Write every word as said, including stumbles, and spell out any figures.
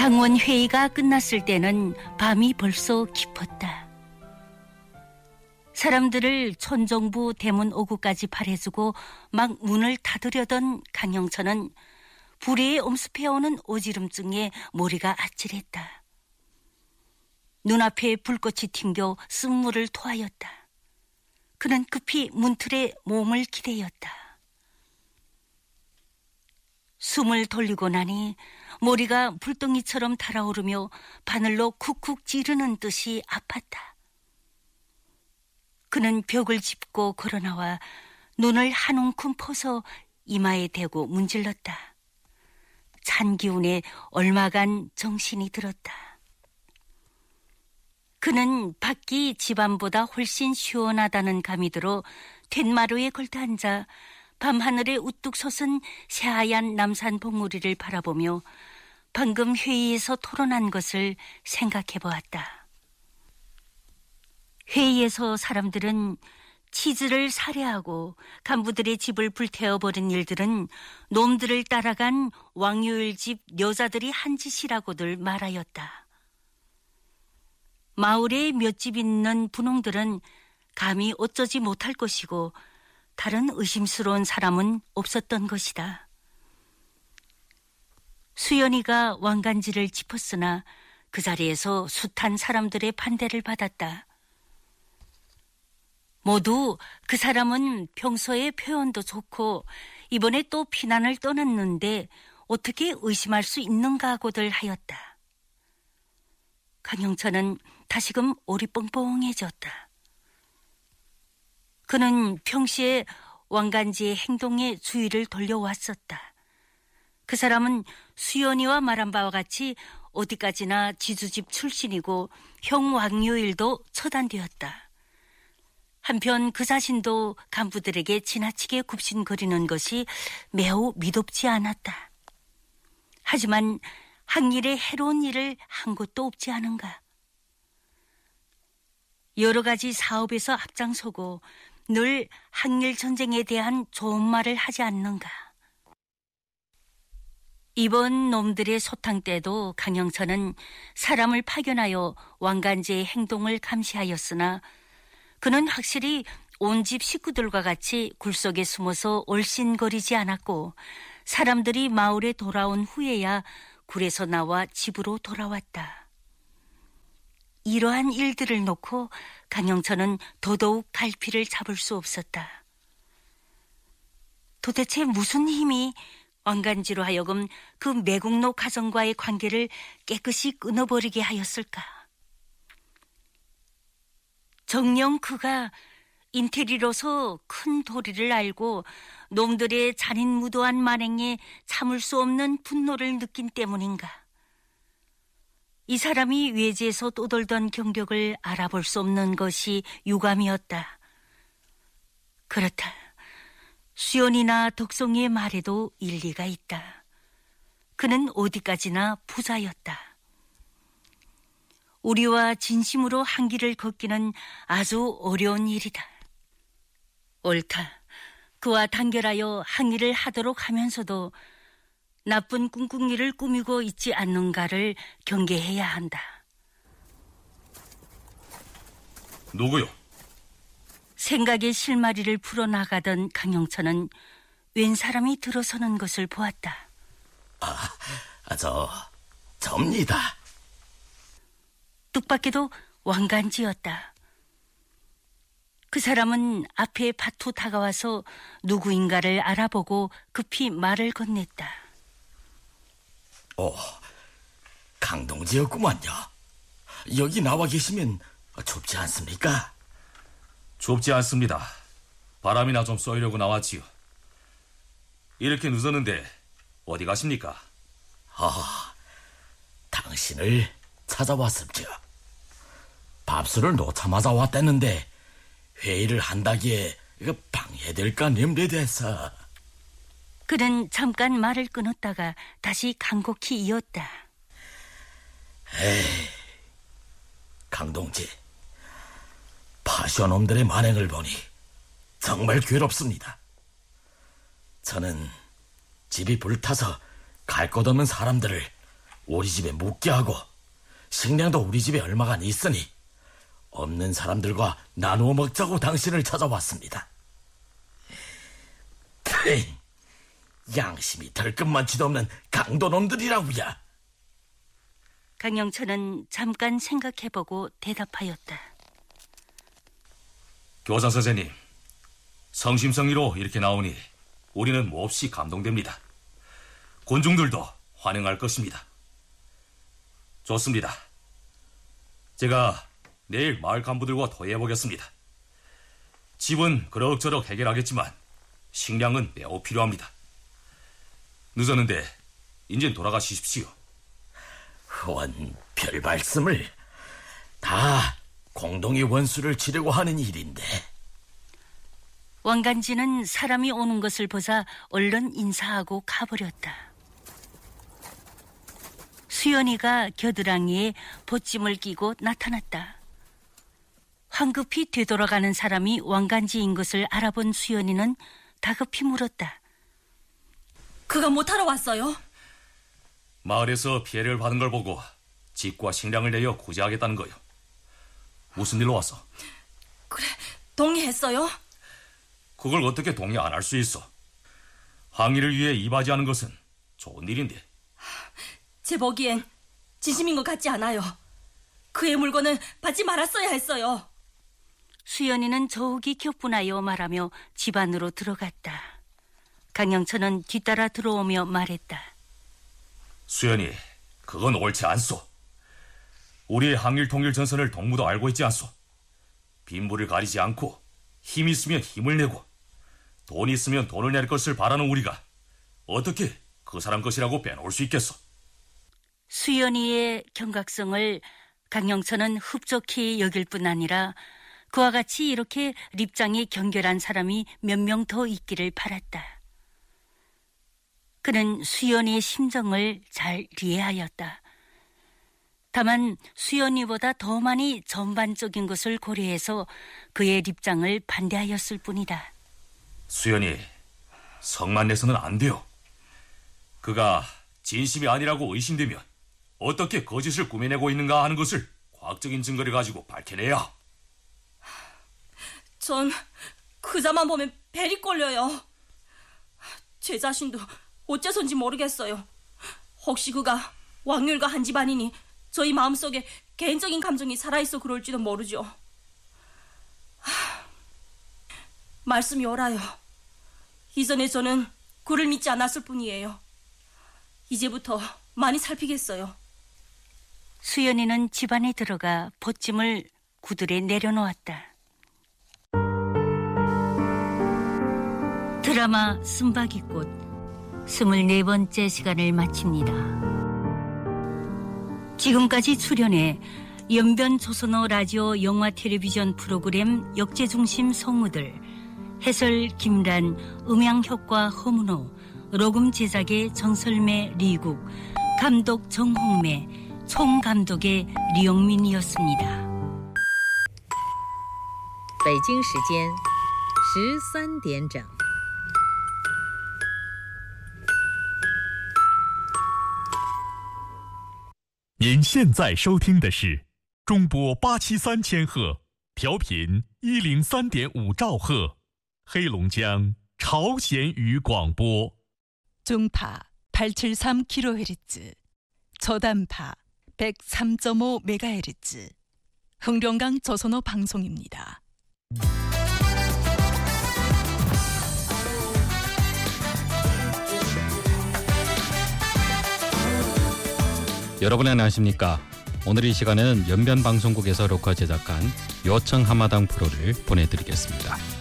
당원 회의가 끝났을 때는 밤이 벌써 깊었다. 사람들을 촌정부 대문 오구까지 발해주고 막 문을 닫으려던 강영천은 불의에 엄습해오는 오지름증에 머리가 아찔했다. 눈앞에 불꽃이 튕겨 쓴물을 토하였다. 그는 급히 문틀에 몸을 기대었다. 숨을 돌리고 나니 머리가 불덩이처럼 달아오르며 바늘로 쿡쿡 찌르는 듯이 아팠다. 그는 벽을 짚고 걸어나와 눈을 한 움큼 퍼서 이마에 대고 문질렀다. 찬 기운에 얼마간 정신이 들었다. 그는 밖이 집안보다 훨씬 시원하다는 감이 들어 툇마루에 걸터앉아 밤하늘에 우뚝 솟은 새하얀 남산 봉우리를 바라보며 방금 회의에서 토론한 것을 생각해 보았다. 회의에서 사람들은 치즈를 살해하고 간부들의 집을 불태워버린 일들은 놈들을 따라간 왕유일 집 여자들이 한 짓이라고들 말하였다. 마을에 몇 집 있는 분홍들은 감히 어쩌지 못할 것이고 다른 의심스러운 사람은 없었던 것이다. 수연이가 왕간지를 짚었으나 그 자리에서 숱한 사람들의 반대를 받았다. 모두 그 사람은 평소에 표현도 좋고 이번에 또 피난을 떠났는데 어떻게 의심할 수 있는가 하고들 하였다. 강영천은 다시금 오리 뻥뻥해졌다. 그는 평시에 왕간지의 행동에 주의를 돌려왔었다. 그 사람은 수연이와 말한 바와 같이 어디까지나 지주집 출신이고 형 왕유일도 처단되었다. 한편 그 자신도 간부들에게 지나치게 굽신거리는 것이 매우 미덥지 않았다. 하지만 항일에 해로운 일을 한 것도 없지 않은가. 여러 가지 사업에서 앞장서고 늘 항일 전쟁에 대한 좋은 말을 하지 않는가. 이번 놈들의 소탕 때도 강영천은 사람을 파견하여 왕간제의 행동을 감시하였으나 그는 확실히 온 집 식구들과 같이 굴 속에 숨어서 얼씬거리지 않았고 사람들이 마을에 돌아온 후에야 굴에서 나와 집으로 돌아왔다. 이러한 일들을 놓고 강영천은 더더욱 갈피를 잡을 수 없었다. 도대체 무슨 힘이 왕간지로 하여금 그 매국노 가정과의 관계를 깨끗이 끊어버리게 하였을까? 정녕 그가 인테리로서 큰 도리를 알고 놈들의 잔인무도한 만행에 참을 수 없는 분노를 느낀 때문인가? 이 사람이 외지에서 떠돌던 경력을 알아볼 수 없는 것이 유감이었다. 그렇다. 수연이나 덕송이의 말에도 일리가 있다. 그는 어디까지나 부자였다. 우리와 진심으로 한 길을 걷기는 아주 어려운 일이다. 옳다. 그와 단결하여 항일을 하도록 하면서도 나쁜 꿍꿍이를 꾸미고 있지 않는가를 경계해야 한다. 누구요? 생각의 실마리를 풀어나가던 강영천은 웬 사람이 들어서는 것을 보았다. 아, 저, 접니다. 뜻밖에도 왕간지였다. 그 사람은 앞에 파투 다가와서 누구인가를 알아보고 급히 말을 건넸다. 오, 강동지였구만요. 여기 나와 계시면 좁지 않습니까? 좁지 않습니다. 바람이나 좀 쏘려고 나왔지요. 이렇게 늦었는데 어디 가십니까? 아, 당신을 찾아왔습죠. 밥술을 놓자마자 왔다는데 회의를 한다기에 이거 방해될까 염려돼서. 그는 잠깐 말을 끊었다가 다시 간곡히 이었다. 에이, 강동지, 파쇼놈들의 만행을 보니 정말 괴롭습니다. 저는 집이 불타서 갈 것 없는 사람들을 우리 집에 묵게 하고 식량도 우리 집에 얼마간 있으니 없는 사람들과 나누어 먹자고 당신을 찾아왔습니다. 푸잉, 양심이 덜끝만치도 없는 강도놈들이라고야. 강영천은 잠깐 생각해보고 대답하였다. 교사 선생님, 성심성의로 이렇게 나오니 우리는 몹시 감동됩니다. 곤중들도 환영할 것입니다. 좋습니다. 제가 내일 마을 간부들과 토의해보겠습니다. 집은 그럭저럭 해결하겠지만 식량은 매우 필요합니다. 늦었는데 인젠 돌아가시십시오. 원 별 말씀을. 다 공동의 원수를 지려고 하는 일인데. 왕간지는 사람이 오는 것을 보자 얼른 인사하고 가버렸다. 수연이가 겨드랑이에 보찜을 끼고 나타났다. 황급히 되돌아가는 사람이 왕간지인 것을 알아본 수연이는 다급히 물었다. 그가 못하러 왔어요? 마을에서 피해를 받은 걸 보고 집과 식량을 내어 구제하겠다는 거요. 무슨 일로 왔어? 그래, 동의했어요? 그걸 어떻게 동의 안 할 수 있어? 항의를 위해 이바지하는 것은 좋은 일인데. 제 보기엔 진심인 것 같지 않아요. 그의 물건은 받지 말았어야 했어요. 수연이는 저욱이 격분하여 말하며 집 안으로 들어갔다. 강영천은 뒤따라 들어오며 말했다. 수연이, 그건 옳지 않소. 우리의 항일 통일 전선을 동무도 알고 있지 않소. 빈부를 가리지 않고 힘 있으면 힘을 내고 돈 있으면 돈을 낼 것을 바라는 우리가 어떻게 그 사람 것이라고 빼놓을 수 있겠소? 수연이의 경각성을 강영천은 흡족히 여길 뿐 아니라 그와 같이 이렇게 립장이 경결한 사람이 몇 명 더 있기를 바랐다. 그는 수연이의 심정을 잘 이해하였다. 다만 수연이보다 더 많이 전반적인 것을 고려해서 그의 립장을 반대하였을 뿐이다. 수연이, 성만 내서는 안 돼요. 그가 진심이 아니라고 의심되면 어떻게 거짓을 꾸며내고 있는가 하는 것을 과학적인 증거를 가지고 밝혀내야. 전 그자만 보면 벨이 꼴려요. 제 자신도 어째서인지 모르겠어요. 혹시 그가 왕률과 한 집안이니 저희 마음속에 개인적인 감정이 살아있어 그럴지도 모르죠. 하, 말씀이 옳아요. 이전에 저는 그를 믿지 않았을 뿐이에요. 이제부터 많이 살피겠어요. 수연이는 집 안에 들어가 보찜을 구들에 내려놓았다. 드라마 쓴바귀꽃 스물네 번째 시간을 마칩니다. 지금까지 출연해 연변 조선어 라디오 영화 텔레비전 프로그램 역제중심 성우들, 해설 김란, 음향효과 허문호, 녹음 제작의 정설매 리국, 감독 정홍매, 총감독의 리영민이었습니다. 北京时间十三点整。 您现在收听的是中波八七三千赫，调频一零三点五兆赫，黑龙江朝鲜语广播。 중파 팔백칠십삼 킬로헤르츠, 저단파 백삼 점 오 메가헤르츠, 흥룡강 조선어 방송입니다. 여러분 안녕하십니까? 오늘 이 시간에는 연변방송국에서 녹화 제작한 요청 한마당 프로를 보내드리겠습니다.